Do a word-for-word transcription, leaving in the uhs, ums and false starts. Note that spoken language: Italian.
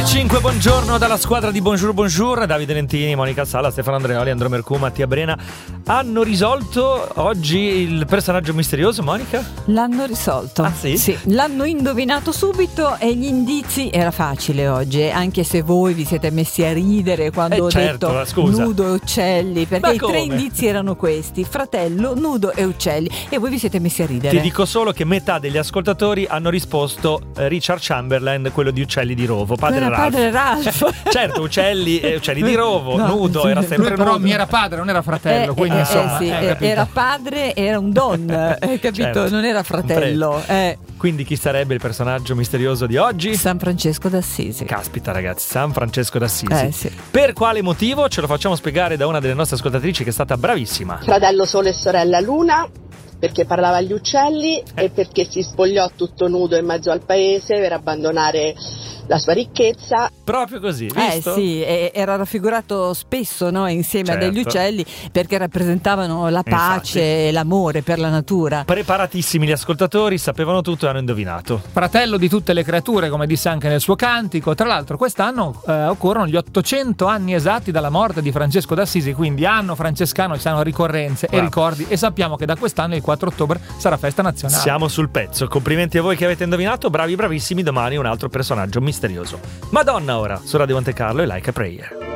nove e cinque, buongiorno dalla squadra di Bonjour Bonjour. Davide Lentini, Monica Sala, Stefano Andreoli, Andro Mercù, Mattia Brena. Hanno risolto oggi il personaggio misterioso, Monica? L'hanno risolto. Ah sì? Sì, l'hanno indovinato subito e gli indizi era facile oggi, anche se voi vi siete messi a ridere quando Eh, ho certo, detto scusa. nudo e uccelli, perché Ma i come? tre indizi erano questi: fratello, nudo e uccelli, e voi vi siete messi a ridere. Ti dico solo che metà degli ascoltatori hanno risposto eh, Richard Chamberlain, quello di Uccelli di Rovo, padre Era Ralph. padre Ralph. Certo, uccelli, eh, uccelli di Rovo, No, nudo, sì. era sempre Lui però nudo. mi era padre, non era fratello, Eh, quindi eh, insomma, eh, sì, eh, eh, capito. era padre, era un don, eh, capito? Certo. Non era fratello. Eh. Quindi chi sarebbe il personaggio misterioso di oggi? San Francesco d'Assisi. Caspita ragazzi, San Francesco d'Assisi. Eh, sì. Per quale motivo? Ce lo facciamo spiegare da una delle nostre ascoltatrici che è stata bravissima. Fratello Sole e sorella Luna, perché parlava agli uccelli Eh. e perché si spogliò tutto nudo in mezzo al paese per abbandonare la sua ricchezza. Proprio così, Eh visto? sì, e- era raffigurato spesso, no, insieme Certo. a degli uccelli, perché rappresentavano la pace Infatti. e l'amore per la natura. Preparatissimi gli ascoltatori, sapevano tutto e hanno indovinato. Fratello di tutte le creature, come disse anche nel suo cantico. Tra l'altro quest'anno eh, occorrono gli ottocento anni esatti dalla morte di Francesco d'Assisi, quindi anno francescano, ci sono ricorrenze Bravo. e ricordi, e sappiamo che da quest'anno il quattro ottobre sarà festa nazionale. Siamo sul pezzo, complimenti a voi che avete indovinato, bravi bravissimi, domani un altro personaggio misterioso. Madonna ora, su Radio Monte Carlo e Like a Prayer.